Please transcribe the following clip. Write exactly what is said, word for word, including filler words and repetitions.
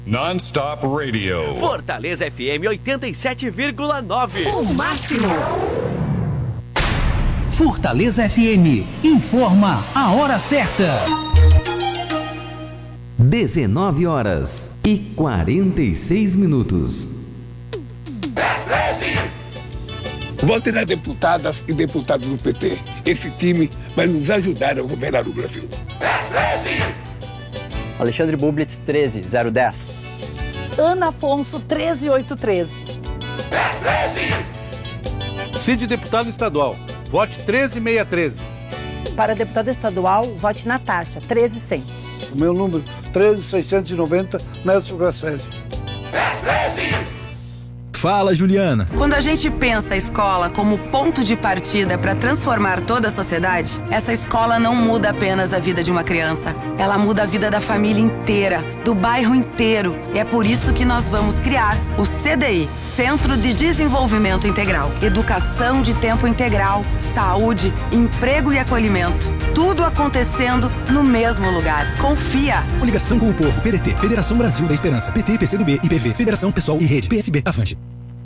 Non-Stop Radio. Fortaleza F M oitenta e sete vírgula nove. O máximo. Fortaleza F M informa a hora certa. dezenove horas e quarenta e seis minutos. Vote nas deputadas e deputados do P T. Esse time vai nos ajudar a governar o Brasil. Alexandre Bublitz, treze zero dez. Ana Afonso, treze oito treze. Cid deputado estadual, vote treze seiscentos e treze. Para deputada estadual, vote Natasha, treze cem. O meu número, treze seiscentos e noventa, Nelson Grasselli. Fala, Juliana. Quando a gente pensa a escola como ponto de partida para transformar toda a sociedade, essa escola não muda apenas a vida de uma criança. Ela muda a vida da família inteira, do bairro inteiro. E é por isso que nós vamos criar o C D I, Centro de Desenvolvimento Integral. Educação de tempo integral, saúde, emprego e acolhimento. Tudo acontecendo no mesmo lugar. Confia. Coligação com o Povo, P D T, Federação Brasil da Esperança, P T, P C do B, I P V, Federação Pessoal e Rede, P S B, Avante.